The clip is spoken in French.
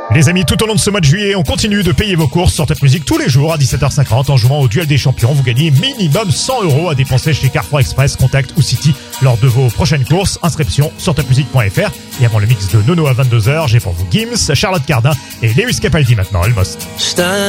Les amis, tout au long de ce mois de juillet, on continue de payer vos courses sur Top Music tous les jours à 17h50 en jouant au duel des champions. Vous gagnez minimum 100 € à dépenser chez Carrefour Express, Contact ou City lors de vos prochaines courses. Inscription sur topmusic.fr. Et avant le mix de Nono à 22h, j'ai pour vous Gims, Charlotte Cardin et Lewis Capaldi maintenant, Almost.